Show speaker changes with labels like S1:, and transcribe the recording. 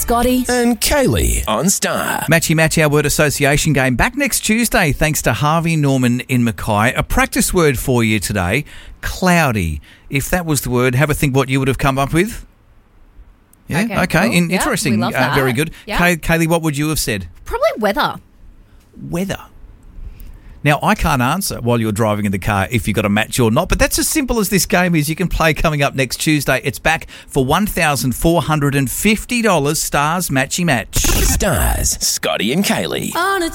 S1: Scotty
S2: and Kaylee on Star.
S3: Matchy, our word association game. Back next Tuesday, thanks to Harvey Norman in Mackay. A practice word for you today, cloudy. If that was the word, have a think what you would have come up with. Yeah, okay.
S4: Cool.
S3: Interesting.
S4: We love that.
S3: Very good.
S4: Yeah.
S3: Kaylee, what would you have said?
S4: Probably weather.
S3: Weather. Now, I can't answer while you're driving in the car if you got a match or not, but that's as simple as this game is. You can play coming up next Tuesday. It's back for $1,450 Stars Matchy Match.
S2: Stars, Scotty and Kaylee.
S1: on a